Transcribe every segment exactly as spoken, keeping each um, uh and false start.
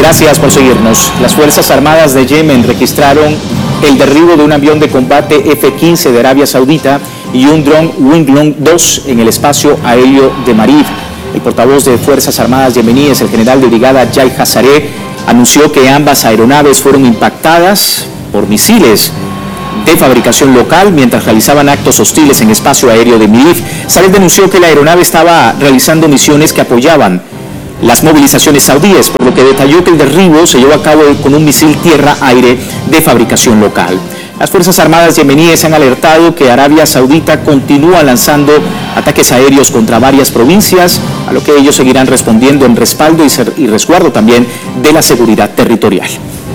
Gracias por seguirnos. Las Fuerzas Armadas de Yemen registraron el derribo de un avión de combate F quince de Arabia Saudita y un dron Winglong dos en el espacio aéreo de Marib. El portavoz de Fuerzas Armadas yemeníes, el general de brigada Yai Hazareh, anunció que ambas aeronaves fueron impactadas por misiles de fabricación local mientras realizaban actos hostiles en espacio aéreo de Marib. Saleh denunció que la aeronave estaba realizando misiones que apoyaban las movilizaciones saudíes, por lo que detalló que el derribo se llevó a cabo con un misil tierra-aire de fabricación local. Las Fuerzas Armadas yemeníes han alertado que Arabia Saudita continúa lanzando ataques aéreos contra varias provincias, a lo que ellos seguirán respondiendo en respaldo y resguardo también de la seguridad territorial.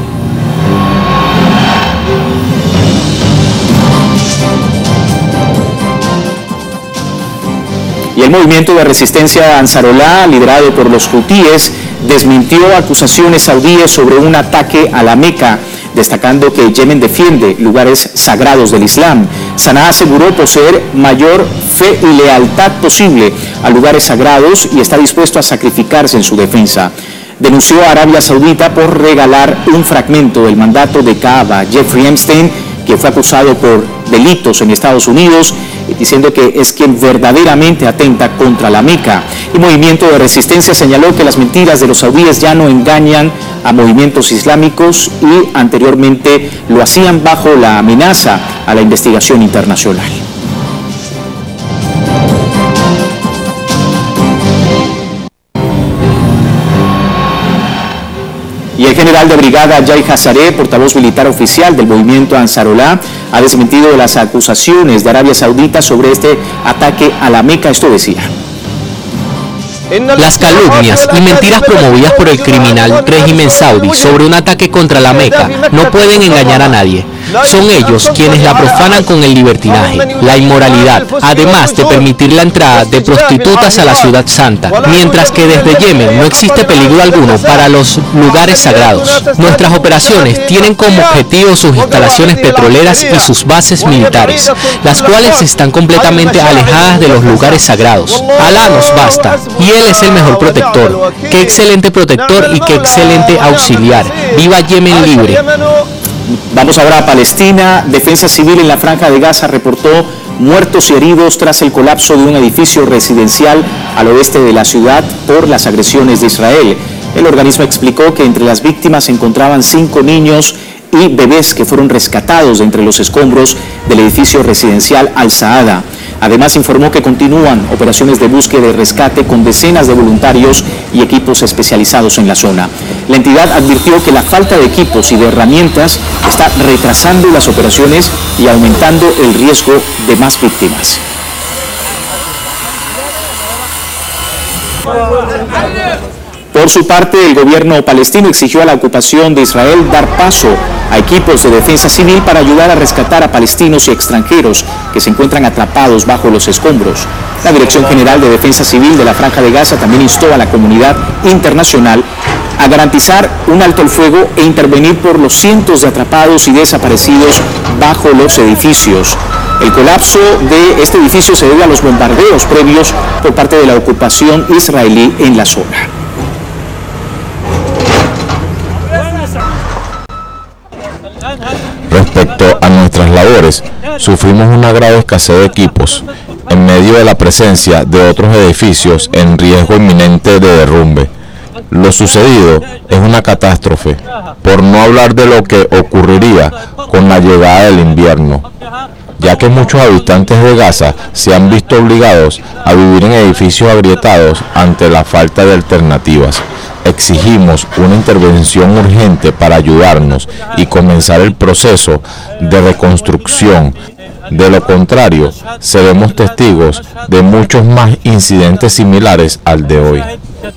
Y el movimiento de resistencia Ansarollah, liderado por los hutíes, desmintió acusaciones saudíes sobre un ataque a la Meca, destacando que Yemen defiende lugares sagrados del Islam. Sanaa aseguró poseer mayor fe y lealtad posible a lugares sagrados y está dispuesto a sacrificarse en su defensa. Denunció a Arabia Saudita por regalar un fragmento del mandato de Kaaba. Jeffrey Epstein, que fue acusado por delitos en Estados Unidos, diciendo que es quien verdaderamente atenta contra la Meca. El movimiento de resistencia señaló que las mentiras de los saudíes ya no engañan a movimientos islámicos y anteriormente lo hacían bajo la amenaza a la investigación internacional. Y el general de brigada Yai Hazareh, portavoz militar oficial del movimiento Ansarollah, ha desmentido las acusaciones de Arabia Saudita sobre este ataque a la Meca. Esto decía: las calumnias y mentiras promovidas por el criminal régimen saudí sobre un ataque contra la Meca no pueden engañar a nadie. Son ellos quienes la profanan con el libertinaje, la inmoralidad, además de permitir la entrada de prostitutas a la ciudad santa, mientras que desde Yemen no existe peligro alguno para los lugares sagrados. Nuestras operaciones tienen como objetivo sus instalaciones petroleras y sus bases militares, las cuales están completamente alejadas de los lugares sagrados. Alá nos basta, y Él es el mejor protector. Qué excelente protector y qué excelente auxiliar. ¡Viva Yemen libre! Vamos ahora a Palestina. Defensa Civil en la Franja de Gaza reportó muertos y heridos tras el colapso de un edificio residencial al oeste de la ciudad por las agresiones de Israel. El organismo explicó que entre las víctimas se encontraban cinco niños y bebés que fueron rescatados de entre los escombros del edificio residencial Al-Saada. Además informó que continúan operaciones de búsqueda y rescate con decenas de voluntarios y equipos especializados en la zona. La entidad advirtió que la falta de equipos y de herramientas está retrasando las operaciones y aumentando el riesgo de más víctimas. Por su parte, el gobierno palestino exigió a la ocupación de Israel dar paso a equipos de defensa civil para ayudar a rescatar a palestinos y extranjeros que se encuentran atrapados bajo los escombros. La Dirección General de Defensa Civil de la Franja de Gaza también instó a la comunidad internacional a garantizar un alto el fuego e intervenir por los cientos de atrapados y desaparecidos bajo los edificios. El colapso de este edificio se debe a los bombardeos previos por parte de la ocupación israelí en la zona. Respecto a nuestras labores, sufrimos una grave escasez de equipos, en medio de la presencia de otros edificios en riesgo inminente de derrumbe. Lo sucedido es una catástrofe, por no hablar de lo que ocurriría con la llegada del invierno, ya que muchos habitantes de Gaza se han visto obligados a vivir en edificios agrietados ante la falta de alternativas. Exigimos una intervención urgente para ayudarnos y comenzar el proceso de reconstrucción. De lo contrario, seremos testigos de muchos más incidentes similares al de hoy.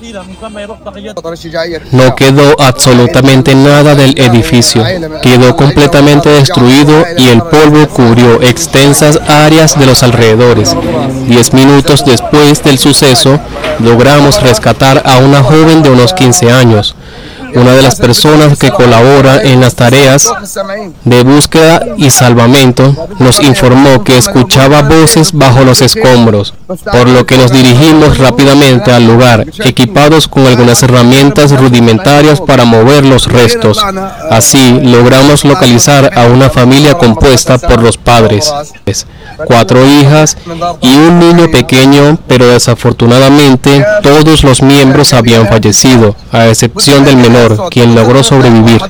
No quedó absolutamente nada del edificio, quedó completamente destruido y el polvo cubrió extensas áreas de los alrededores. Diez minutos después del suceso, logramos rescatar a una joven de unos quince años. una de las personas que colabora en las tareas de búsqueda y salvamento, nos informó que escuchaba voces bajo los escombros, por lo que nos dirigimos rápidamente al lugar, equipados con algunas herramientas rudimentarias para mover los restos. Así, logramos localizar a una familia compuesta por los padres, cuatro hijas y un niño pequeño, pero desafortunadamente todos los miembros habían fallecido, a excepción del menor, quien logró sobrevivir.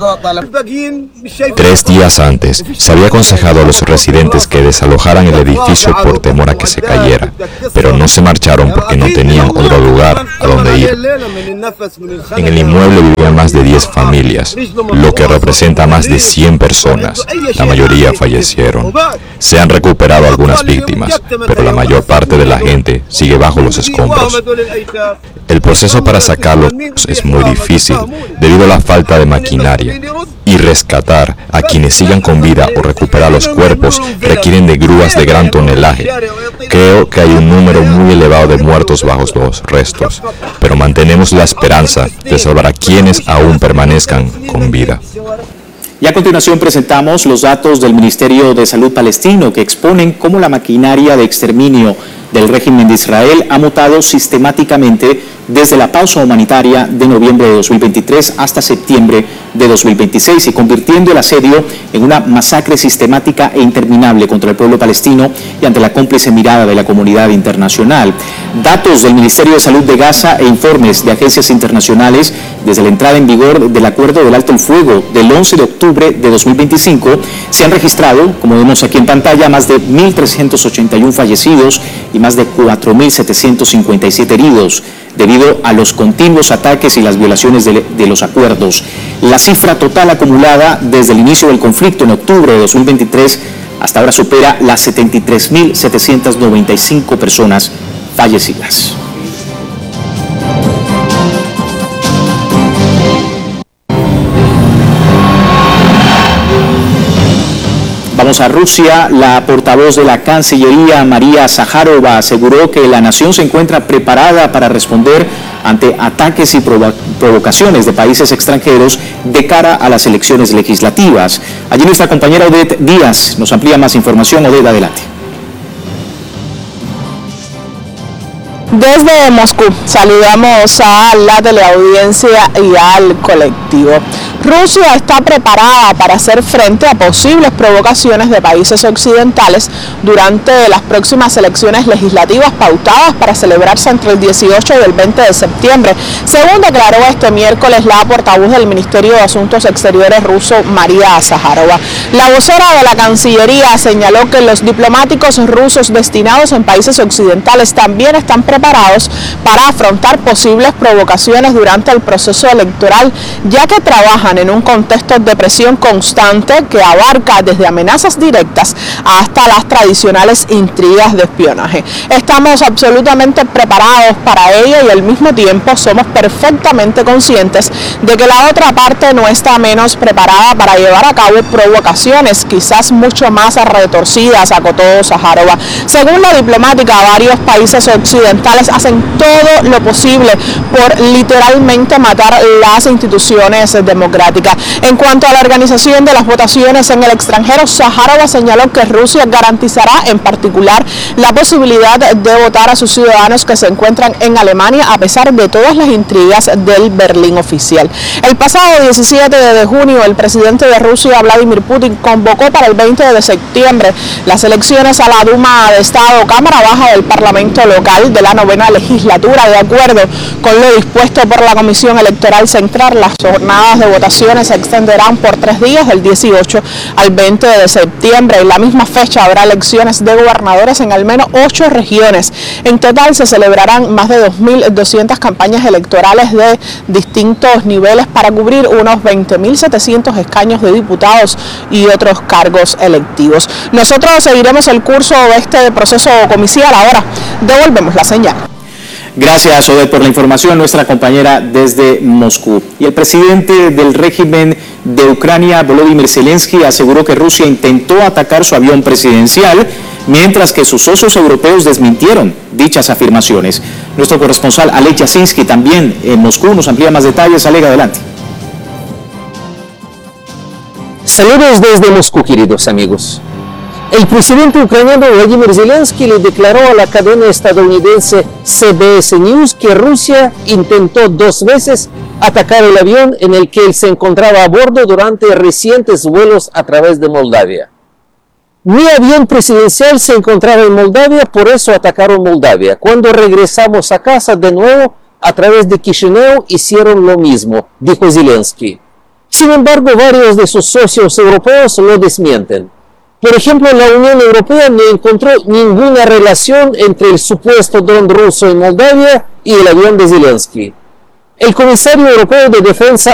Tres días antes, se había aconsejado a los residentes que desalojaran el edificio por temor a que se cayera, pero no se marcharon porque no tenían otro lugar a donde ir. En el inmueble vivían más de diez familias, lo que representa más de cien personas. La mayoría fallecieron. Se han recuperado algunas víctimas, pero la mayor parte de la gente sigue bajo los escombros. El proceso para sacarlos es muy difícil debido a la falta de maquinaria, y rescatar a quienes sigan con vida o recuperar los cuerpos requieren de grúas de gran tonelaje. Creo que hay un número muy elevado de muertos bajo los restos, pero mantenemos la esperanza de salvar a quienes aún permanezcan con vida. Y a continuación presentamos los datos del Ministerio de Salud palestino que exponen cómo la maquinaria de exterminio del régimen de Israel ha mutado sistemáticamente desde la pausa humanitaria de noviembre de dos mil veintitrés hasta septiembre de dos mil veintiséis y convirtiendo el asedio en una masacre sistemática e interminable contra el pueblo palestino y ante la cómplice mirada de la comunidad internacional. Datos del Ministerio de Salud de Gaza e informes de agencias internacionales desde la entrada en vigor del Acuerdo del Alto el Fuego del once de octubre de dos mil veinticinco se han registrado, como vemos aquí en pantalla, más de mil trescientos ochenta y uno fallecidos y más de cuatro mil setecientos cincuenta y siete heridos debido a los continuos ataques y las violaciones de, de los acuerdos. La cifra total acumulada desde el inicio del conflicto en octubre de dos mil veintitrés hasta ahora supera las setenta y tres mil setecientos noventa y cinco personas fallecidas. Vamos a Rusia. La portavoz de la Cancillería, María Zaharova, aseguró que la nación se encuentra preparada para responder ante ataques y provo- provocaciones de países extranjeros de cara a las elecciones legislativas. Allí nuestra compañera Odette Díaz nos amplía más información. Odette, adelante. Desde Moscú saludamos a la teleaudiencia y al colectivo. Rusia está preparada para hacer frente a posibles provocaciones de países occidentales durante las próximas elecciones legislativas pautadas para celebrarse entre el dieciocho y el veinte de septiembre, según declaró este miércoles la portavoz del Ministerio de Asuntos Exteriores ruso, María Zaharova. La vocera de la Cancillería señaló que los diplomáticos rusos destinados en países occidentales también están preparados para afrontar posibles provocaciones durante el proceso electoral, ya que trabajan en un contexto de presión constante que abarca desde amenazas directas hasta las tradicionales intrigas de espionaje. Estamos absolutamente preparados para ello y al mismo tiempo somos perfectamente conscientes de que la otra parte no está menos preparada para llevar a cabo provocaciones, quizás mucho más retorcidas, acotó Zaharova. Según la diplomática, varios países occidentales hacen todo lo posible por literalmente matar las instituciones democráticas. En cuanto a la organización de las votaciones en el extranjero, Zaharova señaló que Rusia garantizará en particular la posibilidad de votar a sus ciudadanos que se encuentran en Alemania a pesar de todas las intrigas del Berlín oficial. El pasado diecisiete de junio, el presidente de Rusia, Vladimir Putin, convocó para el veinte de septiembre las elecciones a la Duma de Estado, Cámara Baja del Parlamento local de la novena legislatura. De acuerdo con lo dispuesto por la Comisión Electoral Central, las jornadas de votación se extenderán por tres días, del dieciocho al veinte de septiembre. En la misma fecha habrá elecciones de gobernadores en al menos ocho regiones. En total se celebrarán más de dos mil doscientas campañas electorales de distintos niveles para cubrir unos veinte mil setecientos escaños de diputados y otros cargos electivos. Nosotros seguiremos el curso de este proceso comicial. Ahora devolvemos la señal. Gracias, Odette, por la información, nuestra compañera desde Moscú. Y el presidente del régimen de Ucrania, Volodymyr Zelensky, aseguró que Rusia intentó atacar su avión presidencial, mientras que sus socios europeos desmintieron dichas afirmaciones. Nuestro corresponsal Alek Jasinski, también en Moscú, nos amplía más detalles. Alek, adelante. Saludos desde Moscú, queridos amigos. El presidente ucraniano Vladimir Zelensky le declaró a la cadena estadounidense C B S News que Rusia intentó dos veces atacar el avión en el que él se encontraba a bordo durante recientes vuelos a través de Moldavia. Mi avión presidencial se encontraba en Moldavia, por eso atacaron Moldavia. Cuando regresamos a casa de nuevo, a través de Chisinau, hicieron lo mismo, dijo Zelensky. Sin embargo, varios de sus socios europeos lo desmienten. Por ejemplo, la Unión Europea no encontró ninguna relación entre el supuesto dron ruso en Moldavia y el avión de Zelensky. El comisario europeo de defensa